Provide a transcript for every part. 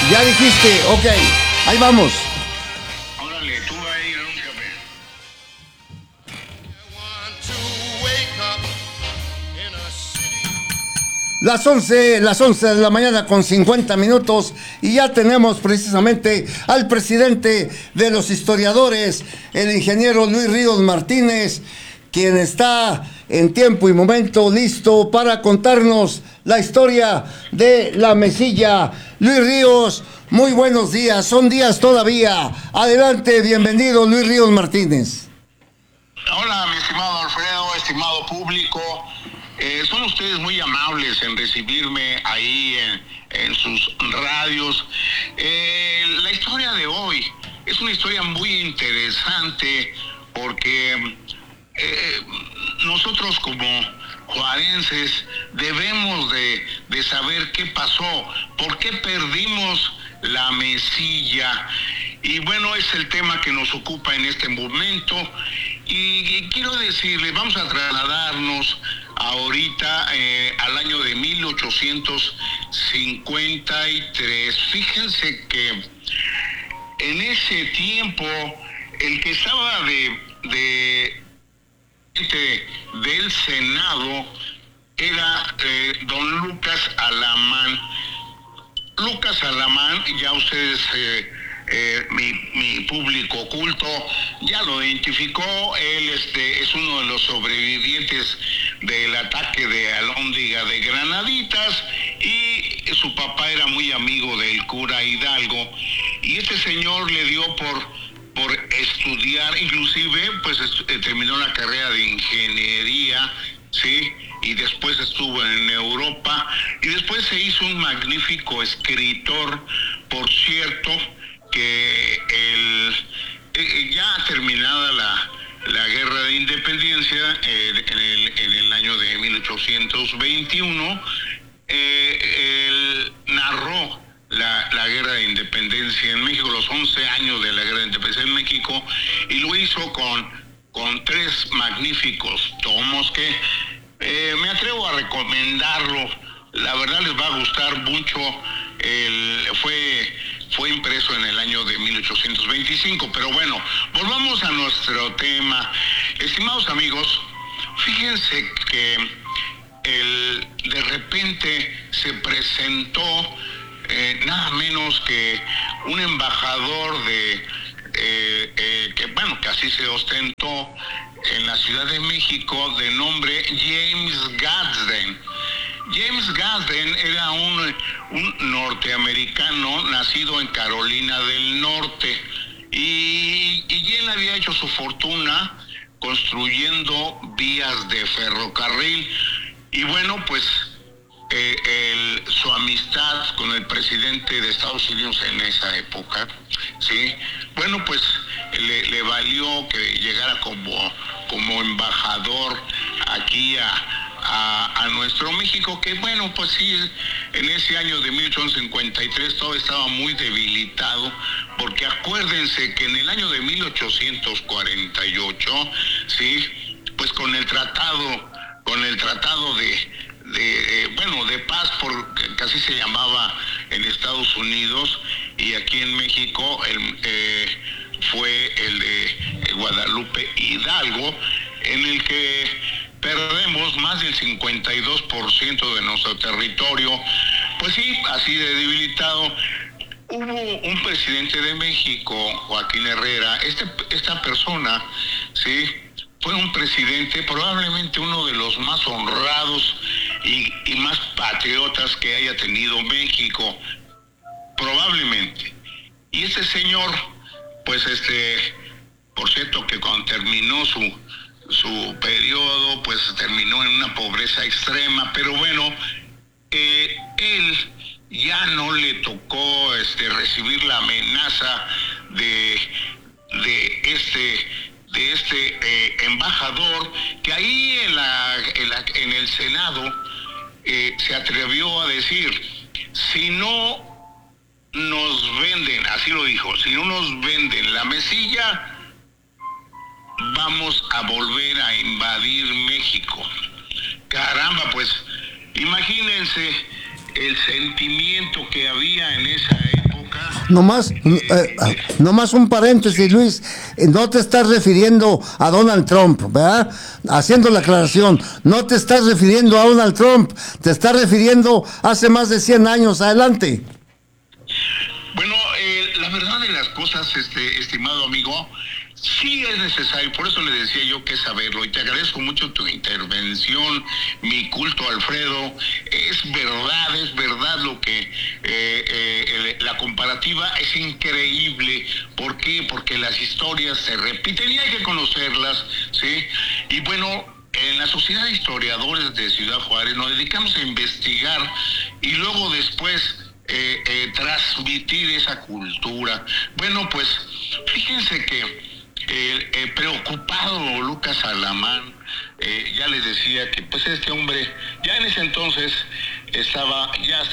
Ya dijiste, ok, ahí vamos. Órale, tú ahí, anúnciame. Las 11 de la mañana con 50 minutos y ya tenemos precisamente al presidente de los historiadores, el ingeniero Luis Ríos Martínez, quien está en tiempo y momento listo para contarnos la historia de la mesilla. Luis Ríos, muy buenos días, son días todavía. Adelante, bienvenido Luis Ríos Martínez. Hola, mi estimado Alfredo, estimado público. Son ustedes muy amables en recibirme ahí en sus radios. La historia de hoy es una historia muy interesante porque nosotros como juarenses debemos de saber qué pasó, por qué perdimos la mesilla. Y bueno, es el tema que nos ocupa en este momento. Y quiero decirles, vamos a trasladarnos ahorita al año de 1853. Fíjense que en ese tiempo el que estaba del Senado era don Lucas Alamán. Lucas Alamán, ya ustedes, mi público oculto, ya lo identificó. Él es uno de los sobrevivientes del ataque de Alhóndiga de Granaditas y su papá era muy amigo del cura Hidalgo. Y este señor le dio por estudiar, inclusive pues terminó la carrera de ingeniería, ¿sí? Y después estuvo en Europa y después se hizo un magnífico escritor. Por cierto, que ya terminada la guerra de independencia en el año de 1821, él narró la guerra de independencia en México, los 11 años de la guerra de independencia en México, y lo hizo con 3 magníficos tomos que me atrevo a recomendarlo. La verdad les va a gustar mucho. Fue impreso en el año de 1825, pero bueno, volvamos a nuestro tema. Estimados amigos, fíjense que de repente se presentó nada menos que un embajador que así se ostentó en la Ciudad de México, de nombre James Gadsden. James Gadsden era un norteamericano nacido en Carolina del Norte y él había hecho su fortuna construyendo vías de ferrocarril. Y bueno, pues su amistad con el presidente de Estados Unidos en esa época, ¿sí? Bueno, pues le valió que llegara como embajador aquí a nuestro México, que bueno, pues sí, en ese año de 1853 todo estaba muy debilitado, porque acuérdense que en el año de 1848, sí, pues con el tratado de paz, que así se llamaba en Estados Unidos, y aquí en México fue el de Guadalupe Hidalgo, en el que perdemos más del 52% de nuestro territorio. Pues sí, así de debilitado. Hubo un presidente de México, Joaquín Herrera. Esta persona, sí, fue un presidente, probablemente uno de los más honrados y más patriotas que haya tenido México, probablemente. Y este señor, pues por cierto, que cuando terminó su periodo, pues terminó en una pobreza extrema, pero bueno, él ya no le tocó recibir la amenaza de este embajador, que ahí en el Senado se atrevió a decir: si no nos venden, así lo dijo, si no nos venden la mesilla, vamos a volver a invadir México. Caramba, pues imagínense el sentimiento que había en esa época época. Nomás un paréntesis, Luis. No te estás refiriendo a Donald Trump, ¿verdad? Haciendo la aclaración. No te estás refiriendo a Donald Trump. Te estás refiriendo hace más de 100 años. Adelante. Bueno, la verdad de las cosas, estimado amigo, sí es necesario, por eso le decía yo que saberlo, y te agradezco mucho tu intervención, mi culto Alfredo. Es verdad lo que la comparativa es increíble. ¿Por qué? Porque las historias se repiten y hay que conocerlas, ¿sí? Y bueno, en la Sociedad de Historiadores de Ciudad Juárez nos dedicamos a investigar y luego después transmitir esa cultura. Bueno, pues fíjense que preocupado Lucas Alamán, ya les decía que pues este hombre ya en ese entonces estaba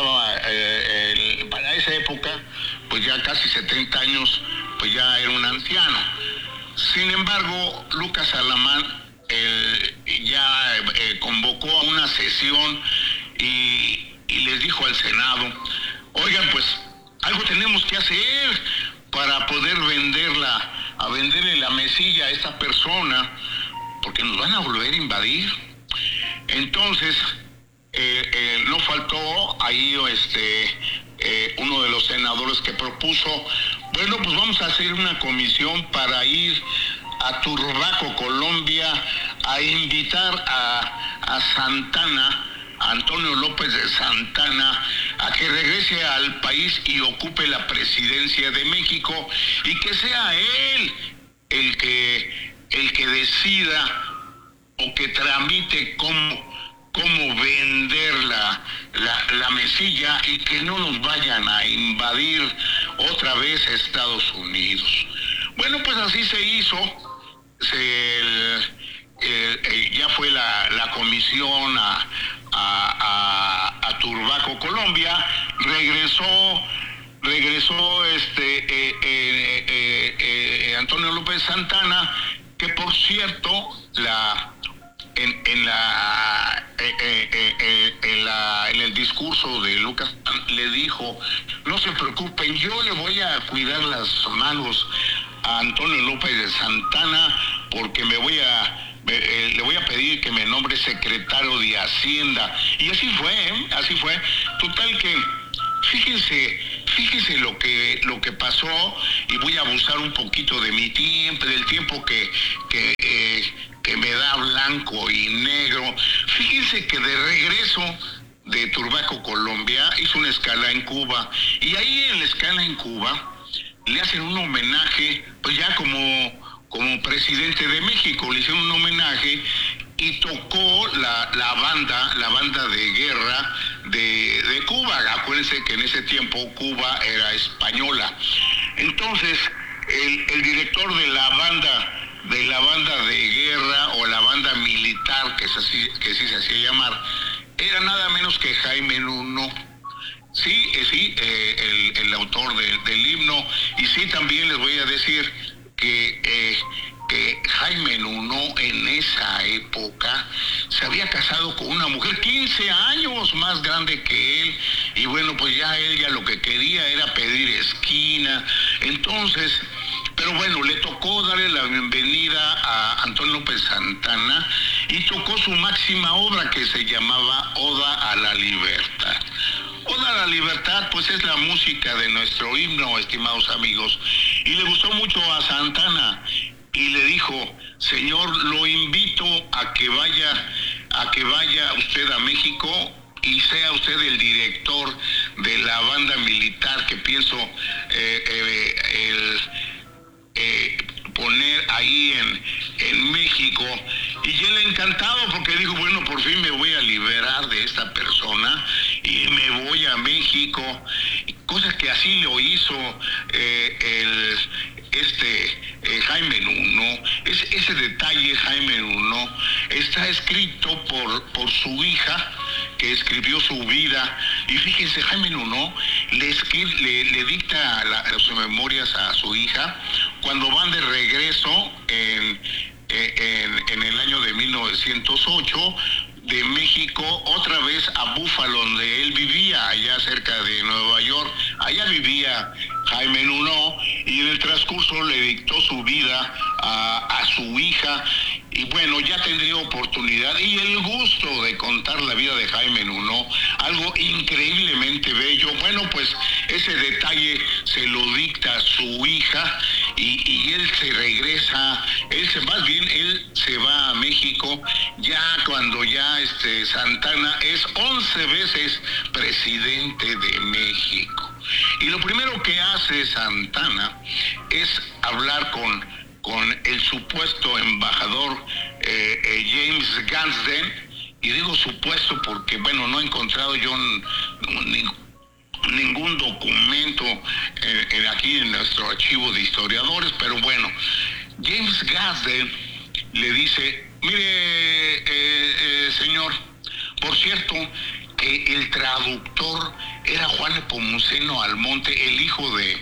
para esa época pues ya casi 70 años, pues ya era un anciano. Sin embargo, Lucas Alamán ya convocó a una sesión y les dijo al Senado: oigan, pues algo tenemos que hacer para poder venderle la mesilla a esta persona, porque nos van a volver a invadir. Entonces, no faltó ahí uno de los senadores que propuso: bueno, pues vamos a hacer una comisión para ir a Turbaco, Colombia, a invitar a Santana, Antonio López de Santana, a que regrese al país y ocupe la presidencia de México, y que sea él el que decida o que tramite cómo vender la mesilla, y que no nos vayan a invadir otra vez a Estados Unidos. Bueno, pues así se hizo. Ya fue la comisión a Turbaco, Colombia. Regresó Antonio López Santana, que por cierto en el discurso de Lucas le dijo: no se preocupen, yo le voy a cuidar las manos a Antonio López de Santana, porque le voy a pedir que me nombre secretario de Hacienda. Y así fue. Total que fíjense lo que pasó, y voy a abusar un poquito de mi tiempo, del tiempo que me da blanco y negro. Fíjense que de regreso de Turbaco, Colombia, hizo una escala en Cuba, y ahí en la escala en Cuba le hacen un homenaje, pues ya como presidente de México, le hicieron un homenaje, y tocó la banda de guerra de Cuba. Acuérdense que en ese tiempo Cuba era española. Entonces, el director de la banda de guerra, o la banda militar, que sí se hacía llamar, era nada menos que Jaime Nuno. Sí, el autor del himno. Y sí, también les voy a decir que Jaime Nuno en esa época se había casado con una mujer 15 años más grande que él, y bueno, pues ya ella lo que quería era pedir esquina. Entonces, pero bueno, le tocó darle la bienvenida a Antonio López Santana, y tocó su máxima obra, que se llamaba Oda a la Libertad. Oda a la Libertad, pues es la música de nuestro himno, estimados amigos. Y le gustó mucho a Santana, y le dijo: señor, lo invito a que vaya usted a México y sea usted el director de la banda militar que pienso poner ahí en México. Y él encantado, porque dijo: bueno, por fin me voy a liberar de esta persona y me voy a México. Cosa que así lo hizo Jaime Nuno. Ese detalle, Jaime Nuno, está escrito por su hija, que escribió su vida. Y fíjense, Jaime Nuno le dicta sus memorias a su hija cuando van de regreso en el año de 1908, de México otra vez a Búfalo, donde él vivía, allá cerca de Nueva York. Allá vivía Jaime Nuno, y en el transcurso le dictó su vida a su hija. Y bueno, ya tendría oportunidad y el gusto de contar la vida de Jaime Nuno, algo increíblemente bello. Bueno, pues ese detalle se lo dicta su hija, y él se regresa, él se va a México ya cuando ya Santana es 11 veces presidente de México. Y lo primero que hace Santana es hablar con el supuesto embajador James Gadsden, y digo supuesto porque, bueno, no he encontrado yo ningún documento aquí en nuestro archivo de historiadores, pero bueno, James Gadsden le dice: mire, señor, por cierto, que el traductor era Juan Nepomuceno Almonte, el hijo de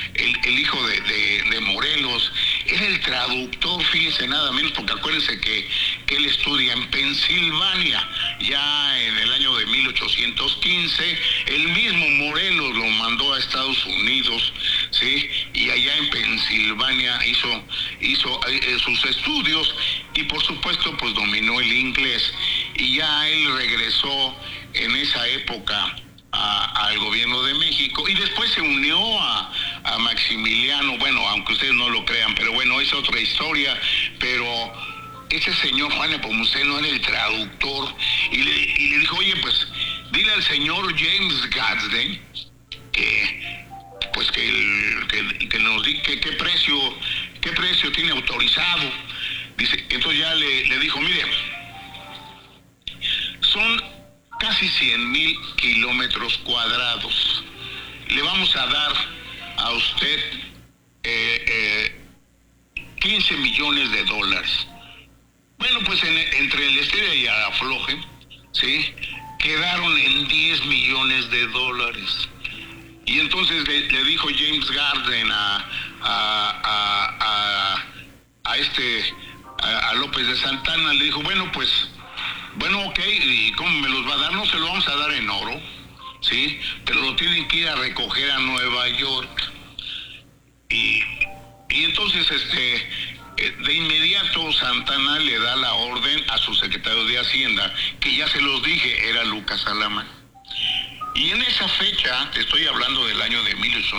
Morelos. Era el traductor, fíjese, nada menos, porque acuérdense que él estudia en Pensilvania, ya en el año de 1815, el mismo Morelos lo mandó a Estados Unidos, ¿sí? Y allá en Pensilvania hizo sus estudios, y por supuesto pues dominó el inglés, y ya él regresó en esa época al gobierno de México, y después se unió a Maximiliano. Bueno, aunque ustedes no lo crean, pero bueno, es otra historia. Pero ese señor Juan Nepomuceno era el traductor, y le dijo: oye, pues dile al señor James Gadsden que nos diga qué precio tiene autorizado. Dice, entonces ya le dijo: mire, son casi 100,000 kilómetros cuadrados. Le vamos a dar a usted 15 millones de dólares. Bueno, pues entre el estira y el afloje, ¿sí?, quedaron en 10 millones de dólares. Y entonces le dijo James Gadsden a López de Santana, le dijo: bueno, ok, ¿y cómo me los va a dar? No, se lo vamos a dar en oro, ¿sí? Pero lo tienen que ir a recoger a Nueva York. Y entonces, de inmediato Santana le da la orden a su secretario de Hacienda, que ya se los dije, era Lucas Alamán. Y en esa fecha, te estoy hablando del año de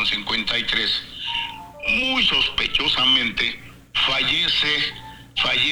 1853, muy sospechosamente fallece